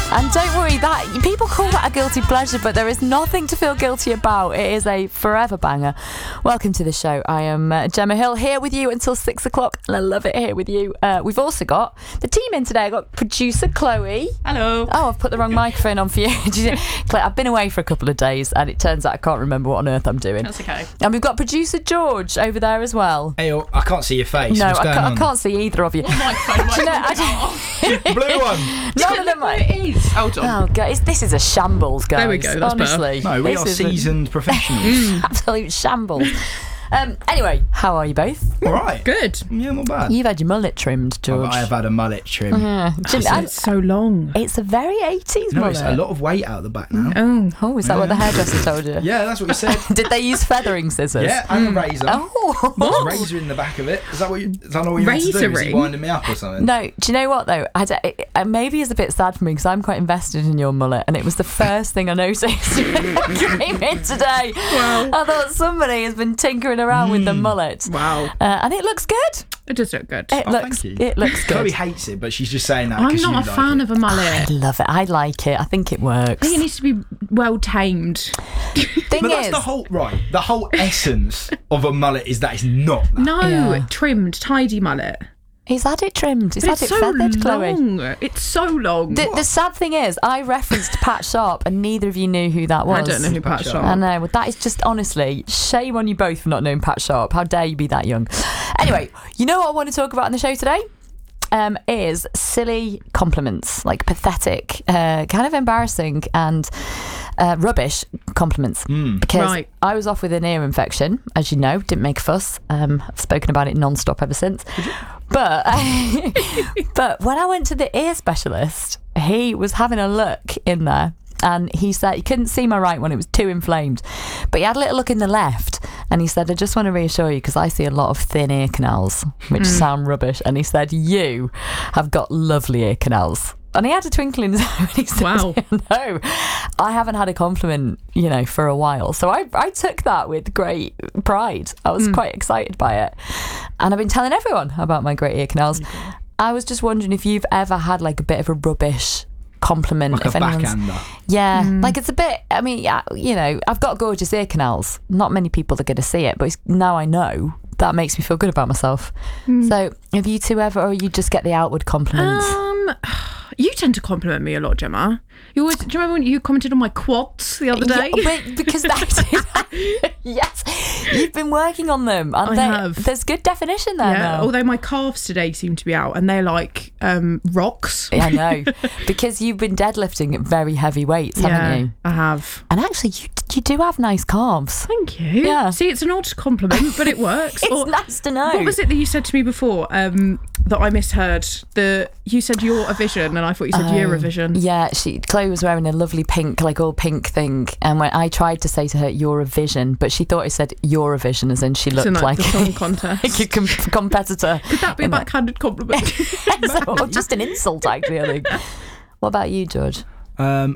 And don't worry, that people call that a guilty pleasure, but there is nothing to feel guilty about. It is a forever banger. Welcome to the show. I am Gemma Hill, here with you until 6 o'clock, and I love it here with you. We've also got the team in today. I've got producer Chloe. Hello. Oh, I've put the wrong microphone on for you. Claire, I've been away for a couple of days, and it turns out I can't remember what on earth I'm doing. That's okay. And we've got producer George over there as well. Hey, I can't see your face. No, What's going on? I can't see either of you. What microphone am I talking about? Blue one. None of them. It is. Hold on. Oh, guys, this is a shambles, guys. There we go, that's better. honestly. No, we this are is a seasoned professionals. absolute shambles. Anyway, how are you both? All right. Good. Yeah, not bad. You've had your mullet trimmed, George. I have had a mullet trim. It's so long. It's a very 80s No, mullet. it's a lot of weight out the back now. Oh, is that what the hairdresser told you? Yeah, that's what you said. Did they use feathering scissors? Yeah, and a razor. Oh. There's a razor in the back of it. Is that not what you meant to do? Is he Razoring? winding me up or something? No, do you know what though? Maybe it's a bit sad for me because I'm quite invested in your mullet, and it was the first thing I noticed when I came in today. Wow. I thought somebody has been tinkering around with the mullet. Wow. And it looks good. It does look good. Thank you. It looks good. Chloe hates it, but she's just saying that I'm because not a fan of a I mullet. love it. I like it. I think it works. I think it needs to be well tamed. Thing But that's is, the whole essence of a mullet is that it's not that. No, Yeah. trimmed, tidy mullet. he's had it trimmed. He's But had it's it so feathered, Chloe. long. It's so long. The sad thing is, I referenced Pat Sharp, and neither of you knew who that was. I don't know who Pat Pat Sharp. I know. Well, that is just honestly shame on you both for not knowing Pat Sharp. How dare you be that young? Anyway, you know what I want to talk about on the show today? Is silly compliments, like pathetic, kind of embarrassing and rubbish compliments. Because Right. I was off with an ear infection, as you know, didn't make a fuss. I've spoken about it non-stop ever since. But but when I went to the ear specialist, he was having a look in there. And he said he couldn't see my right one, it was too inflamed. But he had a little look in the left, and he said, I just want to reassure you, because I see a lot of thin ear canals, which sound rubbish. And he said, you have got lovely ear canals. And he had a twinkle in his eye when he said, Wow. no, I haven't had a compliment, for a while. So I took that with great pride. I was quite excited by it. And I've been telling everyone about my great ear canals. I was just wondering if you've ever had like a bit of a rubbish compliment. Like if a anyone's backhander. yeah, like it's a bit, I mean, yeah, I've got gorgeous ear canals. Not many people are going to see it, but now I know. That makes me feel good about myself. So have you two ever, or you just get the outward compliments? You tend to compliment me a lot, Gemma. Do you remember when you commented on my quads the other day? Yeah, wait, because yes, you've been working on them. And I have. There's good definition there now. Although my calves today seem to be out, and they're like rocks. Yeah, I know, because you've been deadlifting at very heavy weights, haven't you? I have. And actually, you do have nice calves. Thank you. Yeah. See, it's an odd compliment, but it works. It's nice to know. What was it that you said to me before that I misheard? You said you're a vision, and I thought you said Eurovision. Yeah, Chloe was wearing a lovely pink, like all pink thing, and when I tried to say to her "you're a vision," but she thought it said Eurovision, as in she looked So, like the song contest. like a competitor. Could that be a backhanded compliment? Or just an insult, actually. I think. What about you, George? I